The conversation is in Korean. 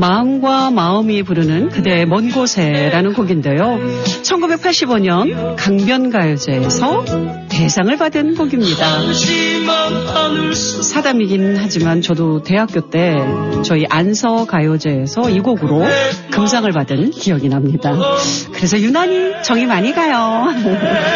마음과 마음이 부르는 그대의 먼 곳에라는 곡인데요. 1985년 강변가요제에서 대상을 받은 곡입니다. 사담이긴 하지만 저도 대학교 때 저희 안서가요제에서 이 곡으로 금상을 받은 기억이 납니다. 그래서 유난히 정이 많이 가요.